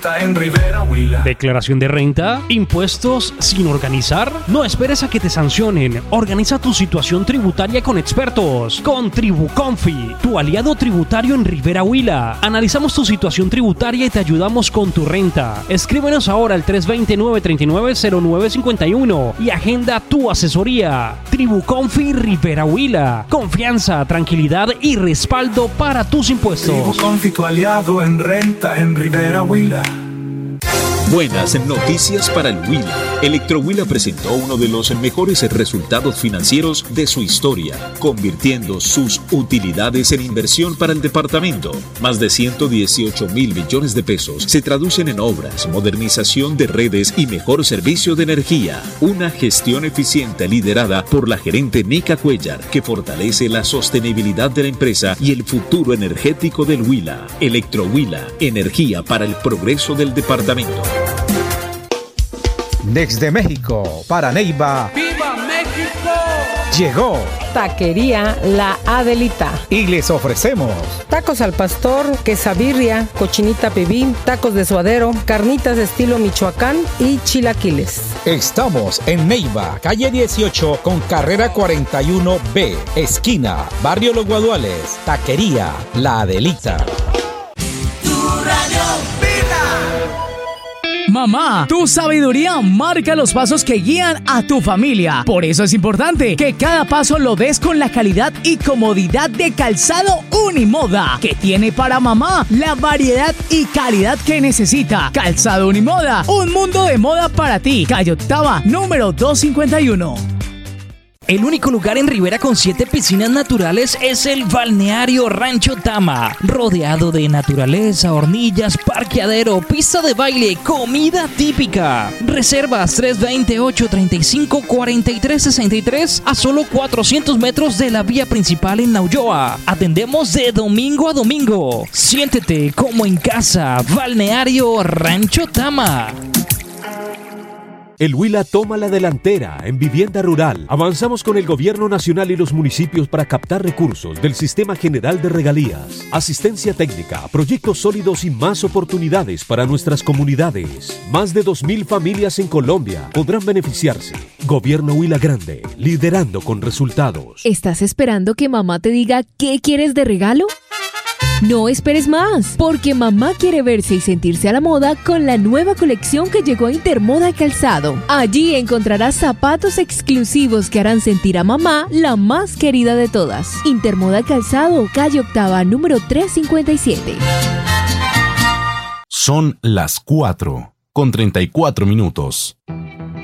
En Rivera Huila. ¿Declaración de renta? ¿Impuestos sin organizar? No esperes a que te sancionen. Organiza tu situación tributaria con expertos. Con TribuConfi, tu aliado tributario en Rivera Huila. Analizamos tu situación tributaria y te ayudamos con tu renta. Escríbenos ahora al 320-939-0951 y agenda tu asesoría. TribuConfi Rivera Huila. Confianza, tranquilidad y respaldo para tus impuestos. TribuConfi, tu aliado en renta en Rivera Huila. Buenas noticias para el Huila. Electrohuila presentó uno de los mejores resultados financieros de su historia, convirtiendo sus utilidades en inversión para el departamento. Más de 118.000 millones de pesos se traducen en obras, modernización de redes y mejor servicio de energía. Una gestión eficiente liderada por la gerente Nica Cuellar, que fortalece la sostenibilidad de la empresa y el futuro energético del Huila. Electrohuila, energía para el progreso del departamento. Desde México, para Neiva. ¡Viva México! Llegó Taquería La Adelita. Y les ofrecemos tacos al pastor, quesabirria, cochinita pibil, tacos de suadero, carnitas de estilo Michoacán y chilaquiles. Estamos en Neiva, calle 18 con carrera 41B, esquina, Barrio Los Guaduales. Taquería La Adelita. Mamá, tu sabiduría marca los pasos que guían a tu familia. Por eso es importante que cada paso lo des con la calidad y comodidad de Calzado Unimoda, que tiene para mamá la variedad y calidad que necesita. Calzado Unimoda, un mundo de moda para ti. Calle Octava, número 251. El único lugar en Rivera con 7 piscinas naturales es el Balneario Rancho Tama, rodeado de naturaleza, hornillas, parqueadero, pista de baile, comida típica. Reservas 320-835-4363 a solo 400 metros de la vía principal en Naulloa. Atendemos de domingo a domingo. Siéntete como en casa. Balneario Rancho Tama. El Huila toma la delantera en vivienda rural. Avanzamos con el gobierno nacional y los municipios para captar recursos del Sistema General de Regalías, asistencia técnica, proyectos sólidos y más oportunidades para nuestras comunidades. Más de 2.000 familias en Colombia podrán beneficiarse. Gobierno Huila Grande, liderando con resultados. ¿Estás esperando que mamá te diga qué quieres de regalo? No esperes más, porque mamá quiere verse y sentirse a la moda con la nueva colección que llegó a Intermoda Calzado. Allí encontrarás zapatos exclusivos que harán sentir a mamá la más querida de todas. Intermoda Calzado, calle Octava, número 357. Son las 4:34.